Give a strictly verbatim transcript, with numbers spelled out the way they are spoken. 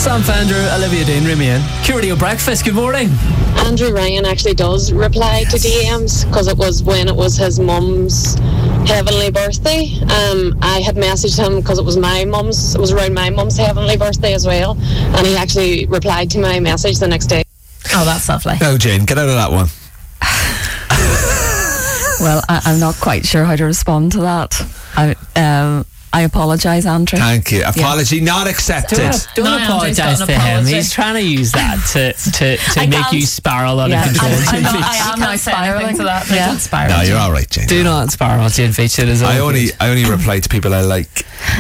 Sam Fender, Olivia Dean, Remain. Q Radio Breakfast, good morning. Andrew Ryan actually does reply yes. to D Ms because it was when it was his mum's heavenly birthday. Um, I had messaged him because it was my mum's, it was around my mum's heavenly birthday as well, and he actually replied to my message the next day. Oh, that's lovely. No, Jane, get out of that one. Well, I, I'm not quite sure how to respond to that. I, um, I apologise, Andrew. Thank you. Apology yeah. not accepted. Don't, don't no, apologise to him. He's trying to use that to, to, to make you spiral out yeah. of control. I'm, I'm not, I am now spiralling to that. Yeah. No, you're all right, Jane. Do not spiral, Jane Feature. I only, I only reply to people I like.